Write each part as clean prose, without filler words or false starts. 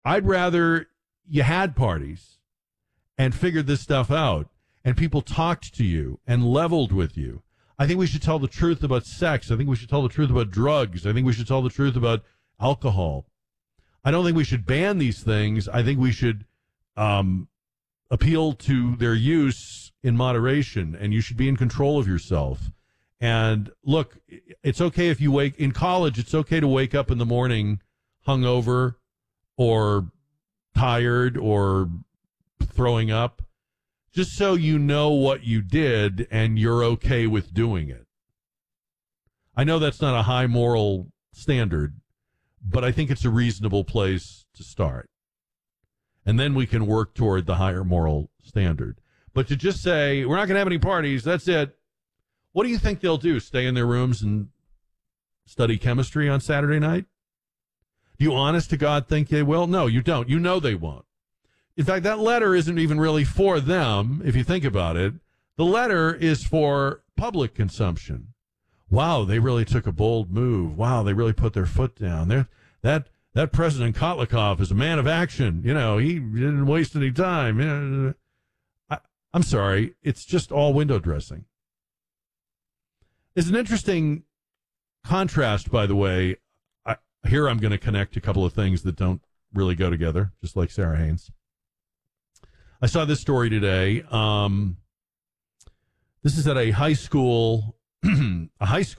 I'd rather you had parties and figured this stuff out and people talked to you and leveled with you. I think we should tell the truth about sex. I think we should tell the truth about drugs. I think we should tell the truth about alcohol. I don't think we should ban these things. I think we should appeal to their use in moderation, and you should be in control of yourself. And look, it's okay if you in college, it's okay to wake up in the morning hungover or tired or throwing up, just so you know what you did and you're okay with doing it. I know that's not a high moral standard, but I think it's a reasonable place to start. And then we can work toward the higher moral standard. But to just say, we're not going to have any parties, that's it. What do you think they'll do? Stay in their rooms and study chemistry on Saturday night? Do you honest to God think they will? No, you don't. You know they won't. In fact, that letter isn't even really for them, if you think about it. The letter is for public consumption. Wow, they really took a bold move. Wow, they really put their foot down. That President Kotlikov is a man of action. You know, he didn't waste any time. I'm sorry. It's just all window dressing. It's an interesting contrast, by the way. Here I'm going to connect a couple of things that don't really go together, just like Sarah Haynes. I saw this story today. This is at a high school, in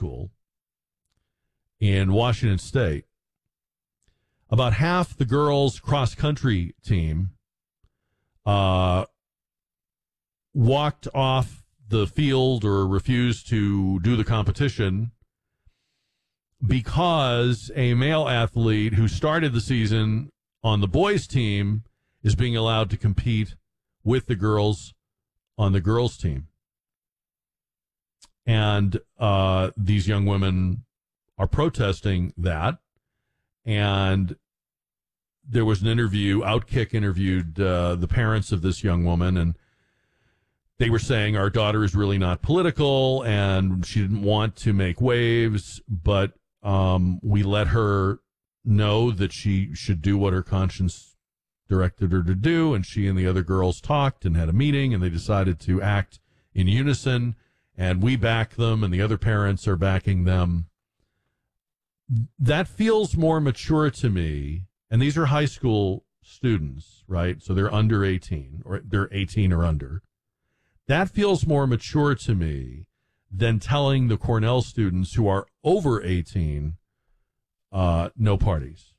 Washington State. About half the girls' cross-country team walked off the field or refused to do the competition because a male athlete who started the season on the boys' team is being allowed to compete with the girls on the girls' team. And these young women are protesting that. And there was an interview, Outkick interviewed the parents of this young woman, and they were saying, our daughter is really not political, and she didn't want to make waves, but we let her know that she should do what her conscience directed her to do, and she and the other girls talked and had a meeting, and they decided to act in unison, and we back them, and the other parents are backing them. That feels more mature to me, and these are high school students, right? So they're under 18, or they're 18 or under. That feels more mature to me than telling the Cornell students who are over 18, no parties.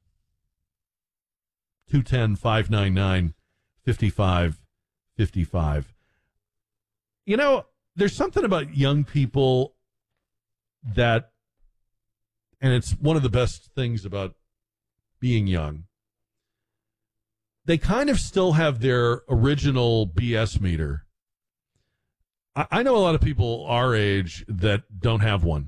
210-599-5555. You know, there's something about young people that, and it's one of the best things about being young, they kind of still have their original BS meter. I know a lot of people our age that don't have one.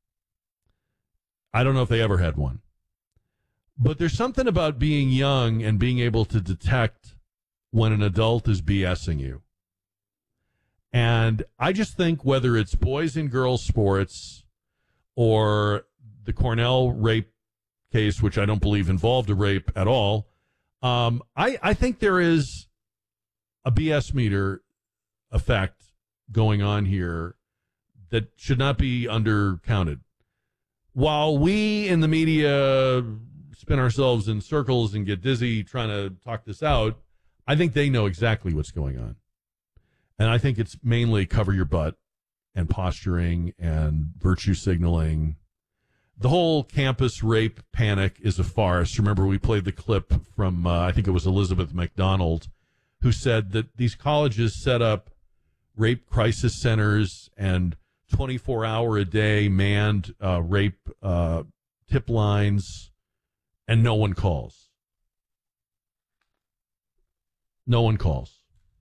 I don't know if they ever had one. But there's something about being young and being able to detect when an adult is BSing you. And I just think whether it's boys and girls sports or the Cornell rape case, which I don't believe involved a rape at all, I think there is a BS meter effect going on here that should not be undercounted. While we in the media spin ourselves in circles and get dizzy trying to talk this out, I think they know exactly what's going on. And I think it's mainly cover your butt and posturing and virtue signaling. The whole campus rape panic is a farce. Remember, we played the clip from, I think it was Elizabeth McDonald, who said that these colleges set up rape crisis centers and 24-hour-a-day manned rape tip lines, and no one calls. No one calls.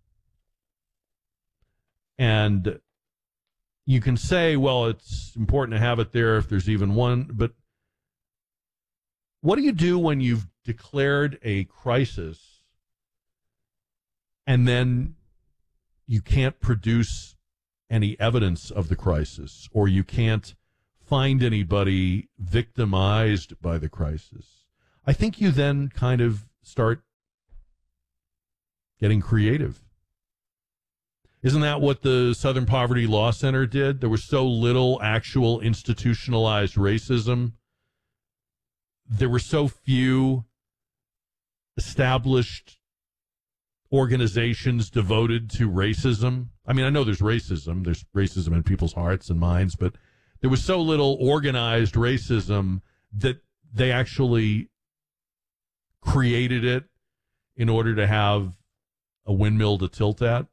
And you can say, well, it's important to have it there if there's even one, but what do you do when you've declared a crisis and then you can't produce any evidence of the crisis, or you can't find anybody victimized by the crisis? I think you then kind of start getting creative. Isn't that what the Southern Poverty Law Center did? There was so little actual institutionalized racism. There were so few established organizations devoted to racism. I mean, I know there's racism. There's racism in people's hearts and minds, but there was so little organized racism that they actually created it in order to have a windmill to tilt at.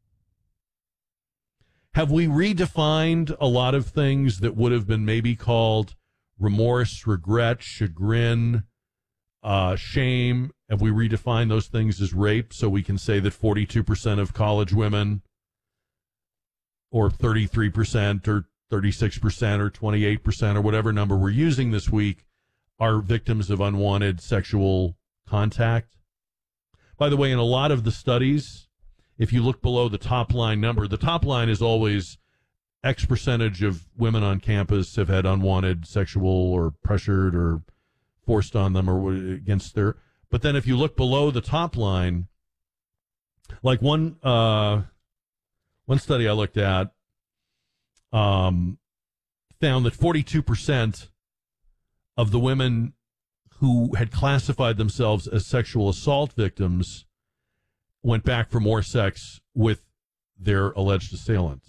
Have we redefined a lot of things that would have been maybe called remorse, regret, chagrin, shame? Have we redefined those things as rape so we can say that 42% of college women, or 33% or 36% or 28% or whatever number we're using this week, are victims of unwanted sexual contact? By the way, in a lot of the studies, if you look below the top line number, the top line is always X percentage of women on campus have had unwanted sexual or pressured or forced on them or against their. But then if you look below the top line, like one study I looked at found that 42% of the women who had classified themselves as sexual assault victims went back for more sex with their alleged assailant.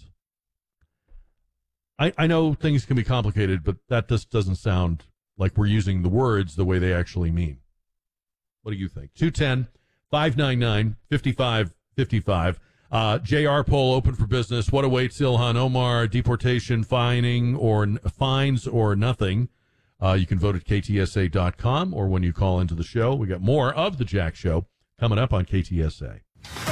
I know things can be complicated, but that just doesn't sound like we're using the words the way they actually mean. What do you think? 210-599-5555. JR poll open for business. What awaits Ilhan Omar? Deportation, fines or nothing. You can vote at ktsa.com or when you call into the show. We got more of The Jack Show coming up on KTSA.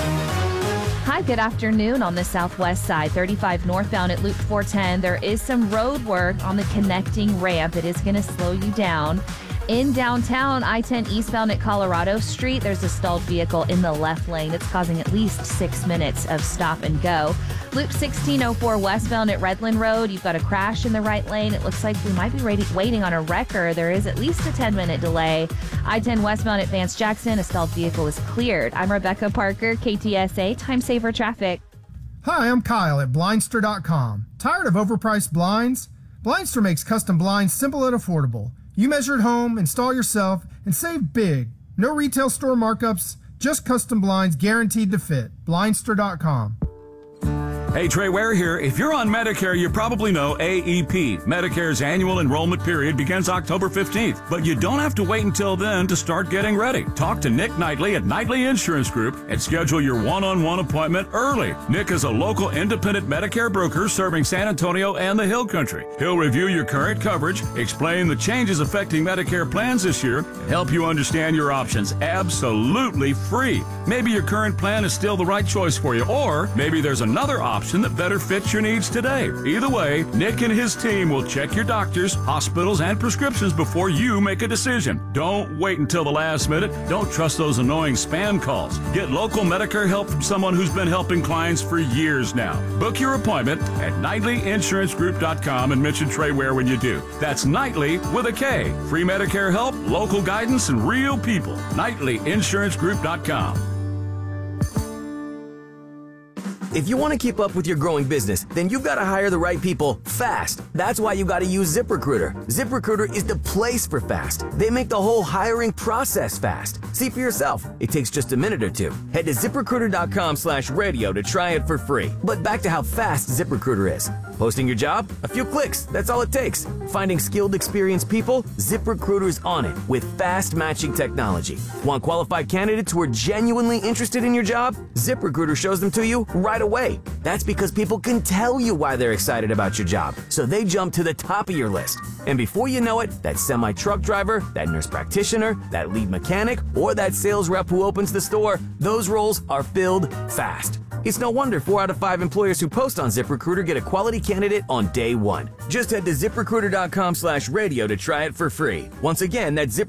Hi, good afternoon. On the southwest side, 35 northbound at Loop 410, there is some road work on the connecting ramp. It is going to slow you down. In downtown, I-10 eastbound at Colorado Street, there's a stalled vehicle in the left lane. It's causing at least 6 minutes of stop and go. Loop 1604 westbound at Redland Road, you've got a crash in the right lane. It looks like we might be waiting on a wrecker. There is at least a 10-minute delay. I-10 westbound at Vance Jackson, a stalled vehicle is cleared. I'm Rebecca Parker, KTSA Time Saver Traffic. Hi, I'm Kyle at Blindster.com. Tired of overpriced blinds? Blindster makes custom blinds simple and affordable. You measure at home, install yourself, and save big. No retail store markups, just custom blinds guaranteed to fit. Blindster.com. Hey, Trey Ware here. If you're on Medicare, you probably know AEP. Medicare's annual enrollment period begins October 15th, but you don't have to wait until then to start getting ready. Talk to Nick Knightley at Knightley Insurance Group and schedule your one-on-one appointment early. Nick is a local independent Medicare broker serving San Antonio and the Hill Country. He'll review your current coverage, explain the changes affecting Medicare plans this year, and help you understand your options absolutely free. Maybe your current plan is still the right choice for you, or maybe there's another option that better fits your needs today. Either way, Nick and his team will check your doctors, hospitals, and prescriptions before you make a decision. Don't wait until the last minute. Don't trust those annoying spam calls. Get local Medicare help from someone who's been helping clients for years now. Book your appointment at KnightleyInsuranceGroup.com and mention Trey Ware when you do. That's Knightley with a K. Free Medicare help, local guidance, and real people. KnightleyInsuranceGroup.com. If you want to keep up with your growing business, then you've got to hire the right people fast. That's why you got to use ZipRecruiter. ZipRecruiter is the place for fast. They make the whole hiring process fast. See for yourself. It takes just a minute or two. Head to ZipRecruiter.com/radio to try it for free. But back to how fast ZipRecruiter is. Posting your job? A few clicks. That's all it takes. Finding skilled, experienced people? ZipRecruiter's on it with fast matching technology. Want qualified candidates who are genuinely interested in your job? ZipRecruiter shows them to you right away. That's because people can tell you why they're excited about your job, so they jump to the top of your list. And before you know it, that semi-truck driver, that nurse practitioner, that lead mechanic, or that sales rep who opens the store, those roles are filled fast. It's no wonder 4 out of 5 employers who post on ZipRecruiter get a quality candidate on day one. Just head to ZipRecruiter.com/radio to try it for free. Once again, that's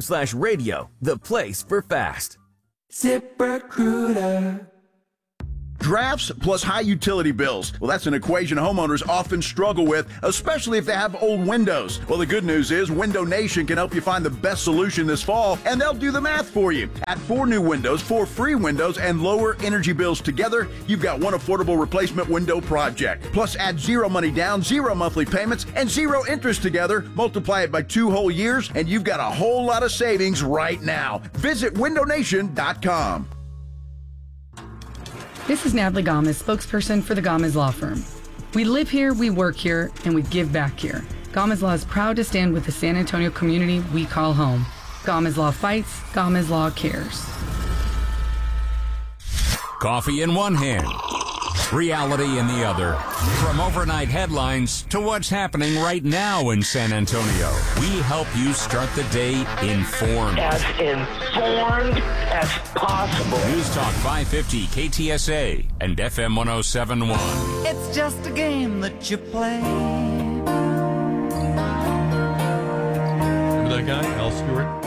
ZipRecruiter.com/radio, the place for fast. ZipRecruiter. Drafts plus high utility bills. Well, that's an equation homeowners often struggle with, especially if they have old windows. Well, the good news is Window Nation can help you find the best solution this fall, and they'll do the math for you. Add 4 new windows, 4 free windows, and lower energy bills together, you've got one affordable replacement window project. Plus, add 0 money down, 0 monthly payments, and 0 interest together. Multiply it by 2 whole years, and you've got a whole lot of savings right now. Visit windownation.com. This is Natalie Gomez, spokesperson for the Gomez Law Firm. We live here, we work here, and we give back here. Gomez Law is proud to stand with the San Antonio community we call home. Gomez Law fights, Gomez Law cares. Coffee in one hand, reality in the other. From overnight headlines to what's happening right now in San Antonio, we help you start the day informed. As informed as possible. News Talk 550 KTSA and FM 1071. It's just a game that you play. Remember that guy, Al Stewart?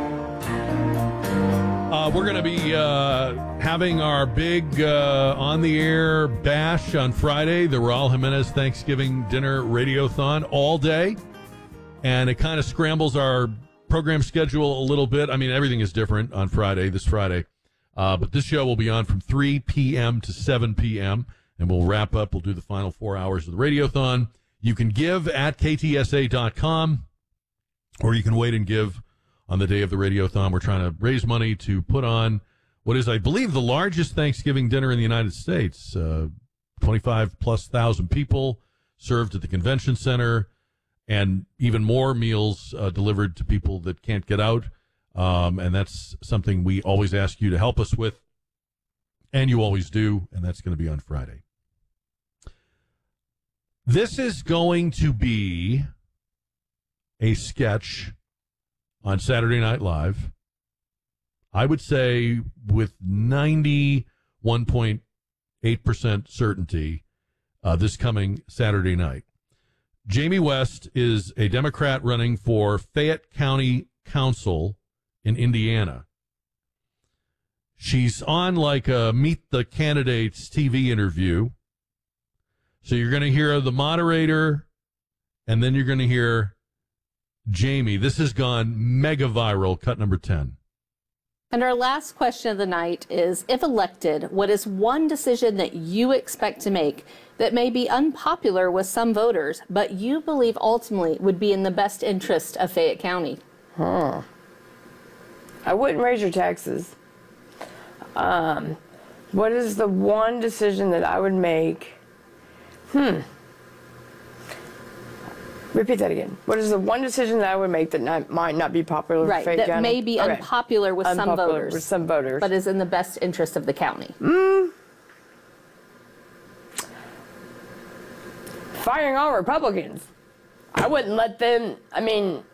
We're going to be having our big on-the-air bash on Friday, the Raul Jimenez Thanksgiving Dinner Radiothon all day. And it kind of scrambles our program schedule a little bit. I mean, everything is different on Friday, this Friday. But this show will be on from 3 p.m. to 7 p.m. And we'll wrap up. We'll do the final 4 hours of the Radiothon. You can give at ktsa.com, or you can wait and give on the day of the Radiothon. We're trying to raise money to put on what is, I believe, the largest Thanksgiving dinner in the United States. 25,000+ people served at the convention center, and even more meals delivered to people that can't get out. And that's something we always ask you to help us with, and you always do, and that's going to be on Friday. This is going to be a sketch on Saturday Night Live, I would say with 91.8% certainty, this coming Saturday night. Jamie West is a Democrat running for Fayette County Council in Indiana. She's on like a Meet the Candidates TV interview. So you're going to hear the moderator, and then you're going to hear Jamie. This has gone mega viral. Cut number 10. And our last question of the night is, if elected, what is one decision that you expect to make that may be unpopular with some voters, but you believe ultimately would be in the best interest of Fayette County? I wouldn't raise your taxes. What is the one decision that I would make? Repeat that again. What is the one decision that I would make that might not be popular with Fayette County? That may be unpopular with some voters. With some voters. But is in the best interest of the county. Firing all Republicans. I wouldn't let them, I don't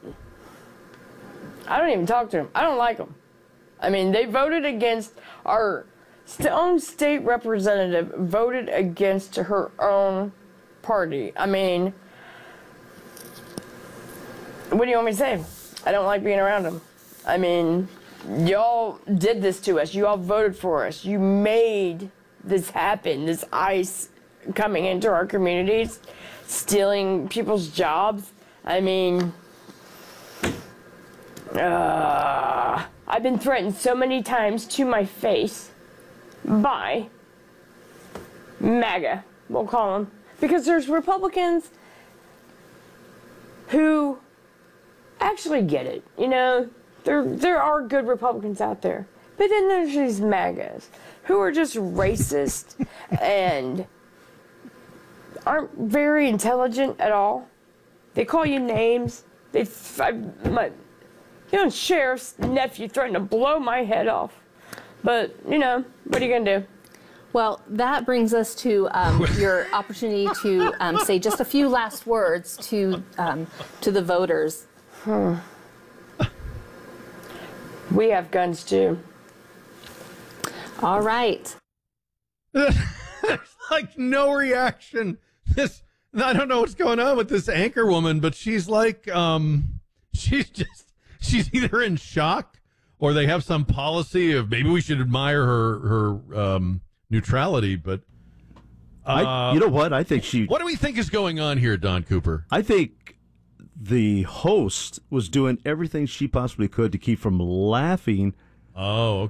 even talk to them. I don't like them. They voted against our own state representative, voted against her own party. What do you want me to say? I don't like being around them. Y'all did this to us. You all voted for us. You made this happen, this ICE coming into our communities, stealing people's jobs. I've been threatened so many times to my face by MAGA, we'll call them, because there's Republicans who actually get it. There are good Republicans out there. But then there's these MAGAs who are just racist and aren't very intelligent at all. They call you names. My sheriff's nephew threatened to blow my head off. But, what are you going to do? Well, that brings us to your opportunity to say just a few last words to the voters. We have guns too. All right. There's like no reaction. I don't know what's going on with this anchor woman, but she's like, she's either in shock or they have some policy of maybe we should admire her neutrality, but you know what? I think she. What do we think is going on here, Don Cooper? I think the host was doing everything she possibly could to keep from laughing. Oh,